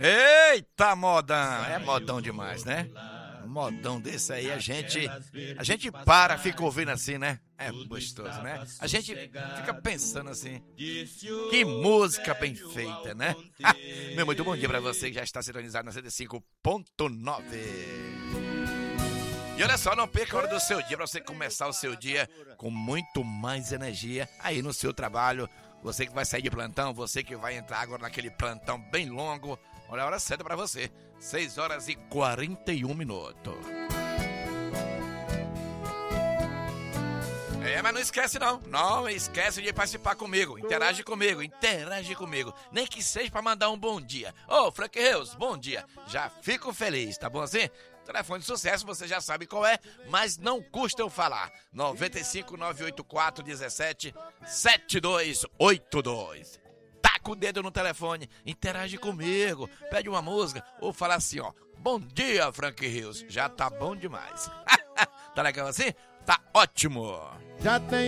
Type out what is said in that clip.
Eita, modão! É modão demais, né? Modão desse aí, a gente para, fica ouvindo assim, né? É gostoso, né? A gente fica pensando assim, que música bem feita, né? Meu muito bom dia pra você que já está sintonizado na 105.9. E olha só, não perca a hora do seu dia pra você começar o seu dia com muito mais energia aí no seu trabalho. Você que vai sair de plantão, você que vai entrar agora naquele plantão bem longo, olha a hora certa pra você, 6 horas e 41 minutos. Mas não esquece não esquece de participar comigo, interage comigo, nem que seja pra mandar um bom dia. Ô, Frank Reus, bom dia, já fico feliz, tá bom assim? Telefone de sucesso, você já sabe qual é, mas não custa eu falar. 95 984 17 7282. Taca o dedo no telefone, interage comigo, pede uma música ou fala assim, ó. Bom dia, Frank Rios. Já tá bom demais. Tá legal assim? Tá ótimo. Já tem